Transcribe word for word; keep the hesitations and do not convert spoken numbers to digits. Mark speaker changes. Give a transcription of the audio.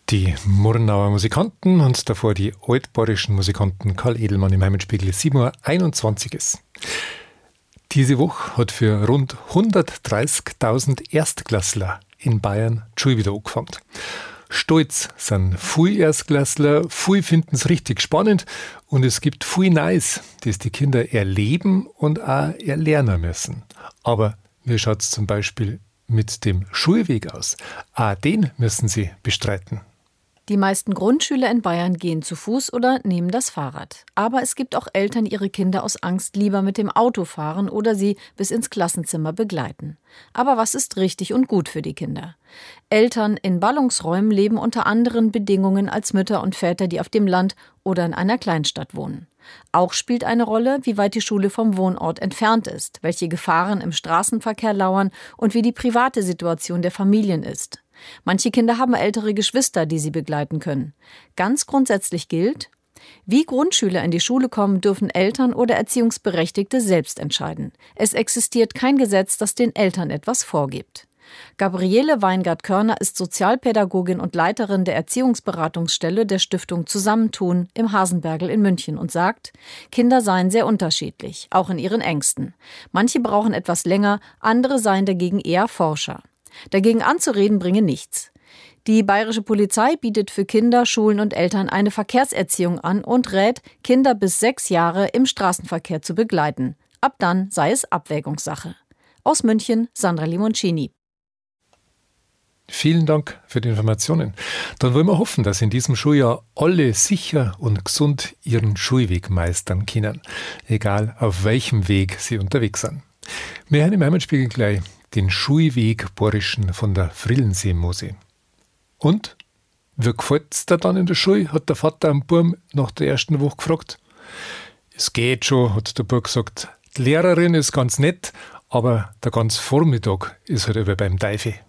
Speaker 1: Die Murnauer Musikanten und davor die altbayerischen Musikanten Karl Edelmann im Heimatspiegel sieben Uhr einundzwanzig ist. Diese Woche hat für rund hundertdreißigtausend Erstklässler in Bayern die Schule wieder angefangen. Stolz sind viele Erstklässler, viele finden es richtig spannend und es gibt viel Neues, das die Kinder erleben und auch erlernen müssen. Aber wie schaut es zum Beispiel mit dem Schulweg aus? Auch den müssen sie bestreiten.
Speaker 2: Die meisten Grundschüler in Bayern gehen zu Fuß oder nehmen das Fahrrad. Aber es gibt auch Eltern, die ihre Kinder aus Angst lieber mit dem Auto fahren oder sie bis ins Klassenzimmer begleiten. Aber was ist richtig und gut für die Kinder? Eltern in Ballungsräumen leben unter anderen Bedingungen als Mütter und Väter, die auf dem Land oder in einer Kleinstadt wohnen. Auch spielt eine Rolle, wie weit die Schule vom Wohnort entfernt ist, welche Gefahren im Straßenverkehr lauern und wie die private Situation der Familien ist. Manche Kinder haben ältere Geschwister, die sie begleiten können. Ganz grundsätzlich gilt, wie Grundschüler in die Schule kommen, dürfen Eltern oder Erziehungsberechtigte selbst entscheiden. Es existiert kein Gesetz, das den Eltern etwas vorgibt. Gabriele Weingart-Körner ist Sozialpädagogin und Leiterin der Erziehungsberatungsstelle der Stiftung Zusammentun im Hasenbergl in München und sagt, Kinder seien sehr unterschiedlich, auch in ihren Ängsten. Manche brauchen etwas länger, andere seien dagegen eher Forscher. Dagegen anzureden bringe nichts. Die bayerische Polizei bietet für Kinder, Schulen und Eltern eine Verkehrserziehung an und rät, Kinder bis sechs Jahre im Straßenverkehr zu begleiten. Ab dann sei es Abwägungssache. Aus München, Sandra Limoncini.
Speaker 1: Vielen Dank für die Informationen. Dann wollen wir hoffen, dass in diesem Schuljahr alle sicher und gesund ihren Schulweg meistern können, egal auf welchem Weg sie unterwegs sind. Wir hören im Heimatspiegel gleich den Schulweg Borischen von der Frillensee-Mose. Und? Wie gefällt's dir dann in der Schule? Hat der Vater am Burm nach der ersten Woche gefragt. Es geht schon, hat der Bub gesagt. Die Lehrerin ist ganz nett, aber der ganze Vormittag ist halt über beim Teufel.